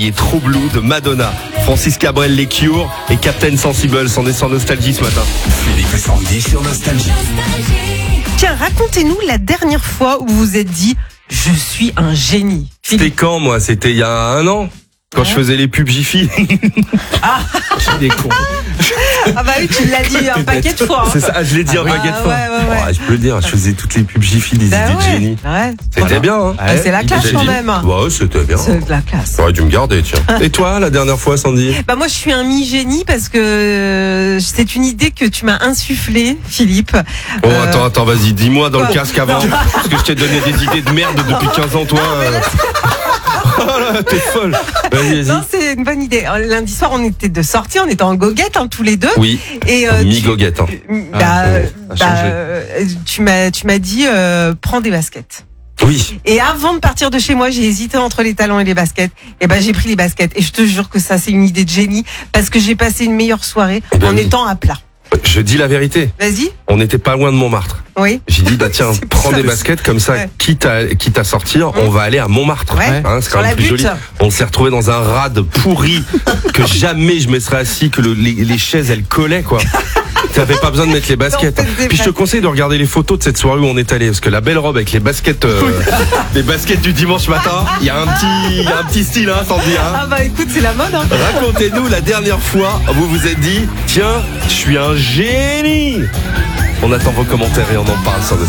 Il est trop blue de Madonna, Francis Cabrel, les Cure et Captain Sensible. On est sans nostalgie ce matin. Philippe et Sandy sur Nostalgie. Tiens, racontez-nous la dernière fois où vous vous êtes dit « Je suis un génie ». C'était quand, moi? C'était il y a 1 an, quand je faisais les pubs Jiffy. J'ai des cons. Ah bah oui, tu l'as dit un paquet de fois. C'est ça, je l'ai dit un paquet de fois. Ouais. Je peux le dire, je faisais toutes les pubs Jiffy, des idées de génie. Ouais. C'était bien, hein? C'est la classe quand même. Ouais, c'était bien. C'est de la classe. T'aurais dû me garder, tiens. Et toi, la dernière fois, Sandy? Bah moi je suis un mi-génie parce que c'est une idée que tu m'as insufflée, Philippe. Oh, attends, vas-y, dis-moi dans le Quoi casque avant. Parce que je t'ai donné des idées de merde depuis 15 ans, toi. Oh là, t'es folle. Vas-y. Non, c'est une bonne idée. Lundi soir, on était de sortie, on était en goguette tous les deux. Oui. Et mi-goguette. tu m'as dit prends des baskets. Oui. Et avant de partir de chez moi, j'ai hésité entre les talons et les baskets. Et ben j'ai pris les baskets. Et je te jure que ça c'est une idée de génie parce que j'ai passé une meilleure soirée en étant à plat. Je dis la vérité. Vas-y. On n'était pas loin de Montmartre. Oui. J'ai dit, bah tiens, prends des baskets comme ça, Ouais. quitte à sortir, on va aller à Montmartre. Ouais. C'est Sur quand la même plus butte. joli. On s'est retrouvé dans un rad pourri que jamais je me serais assis, que les chaises elles collaient quoi. T'avais pas besoin de mettre les baskets. Non, c'est Puis je te conseille de regarder les photos de cette soirée où on est allé, parce que la belle robe avec les baskets du dimanche matin, il y a un petit style, hein, Sandy. Hein. Ah bah écoute, c'est la mode. Hein. Racontez-nous la dernière fois où vous vous êtes dit, tiens, je suis un génie. On attend vos commentaires et on en parle sur Nostalgie.